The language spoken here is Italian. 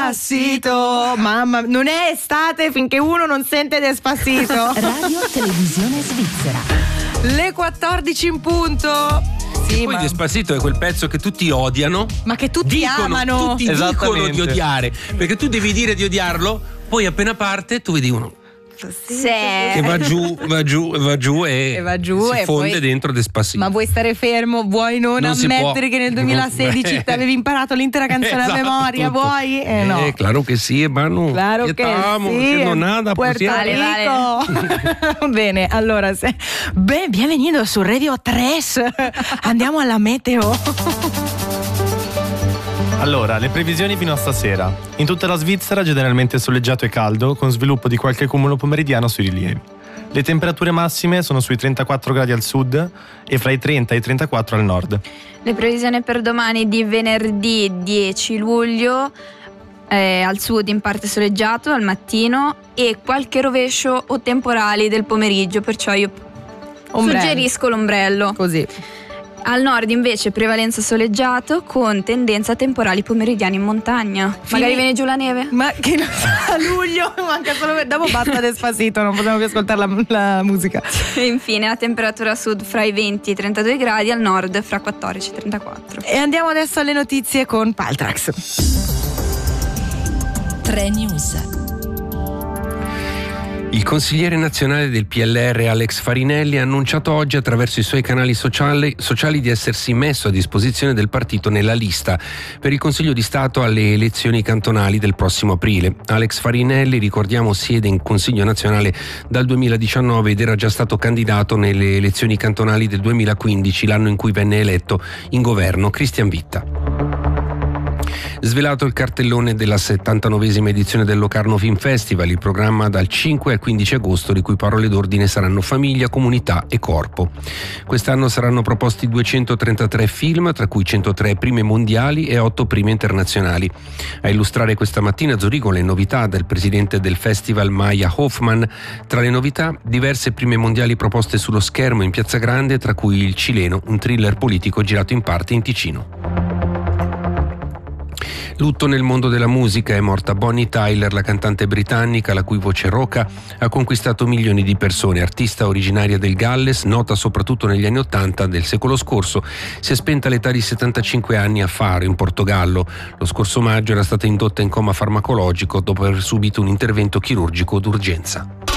Despacito. Mamma, non è estate finché uno non sente Despacito. Radio Televisione Svizzera. Le 14 in punto. Sì, poi Despacito è quel pezzo che tutti odiano, ma che tutti amano. Tutti dicono di odiare, perché tu devi dire di odiarlo, poi appena parte tu vedi uno che va giù e si fonde poi dentro Despacito. Ma vuoi stare fermo? Vuoi non ammettere che nel 2016 ti avevi imparato l'intera canzone a memoria? Tutto. Vuoi? No. Claro che sì, hermano. Claro che sì. Nada, Puerto Rico. Bene, allora bienvenido su Radio 3. Andiamo alla meteo. Allora, le previsioni fino a stasera. In tutta la Svizzera generalmente soleggiato e caldo, con sviluppo di qualche cumulo pomeridiano sui rilievi. Le temperature massime sono sui 34 gradi al sud e fra i 30 e i 34 al nord. Le previsioni per domani di venerdì 10 luglio, al sud in parte soleggiato al mattino e qualche rovescio o temporali del pomeriggio, perciò io suggerisco l'ombrello. Così. Al nord invece prevalenza soleggiato con tendenza a temporali pomeridiani in montagna. Magari viene giù la neve. Ma che a luglio manca solo dopo basta Despacito, non possiamo più ascoltare la musica. E infine la temperatura a sud fra i 20 e i 32 gradi, al nord fra 14 e 34. E andiamo adesso alle notizie con Paltrax. 3 News. Il consigliere nazionale del PLR Alex Farinelli ha annunciato oggi attraverso i suoi canali sociali di essersi messo a disposizione del partito nella lista per il Consiglio di Stato alle elezioni cantonali del prossimo aprile. Alex Farinelli, ricordiamo, siede in Consiglio nazionale dal 2019 ed era già stato candidato nelle elezioni cantonali del 2015, l'anno in cui venne eletto in governo Christian Vitta. Svelato il cartellone della 79esima edizione del Locarno Film Festival, il programma dal 5 al 15 agosto, di cui parole d'ordine saranno famiglia, comunità e corpo. Quest'anno saranno proposti 233 film, tra cui 103 prime mondiali e 8 prime internazionali. A illustrare questa mattina a Zurigo le novità del presidente del festival Maya Hoffman. Tra le novità, diverse prime mondiali proposte sullo schermo in Piazza Grande, tra cui Il Cileno, un thriller politico girato in parte in Ticino. Lutto nel mondo della musica, è morta Bonnie Tyler, la cantante britannica la cui voce rauca ha conquistato milioni di persone. Artista originaria del Galles, nota soprattutto negli anni '80 del secolo scorso, si è spenta all'età di 75 anni a Faro, in Portogallo. Lo scorso maggio era stata indotta in coma farmacologico dopo aver subito un intervento chirurgico d'urgenza.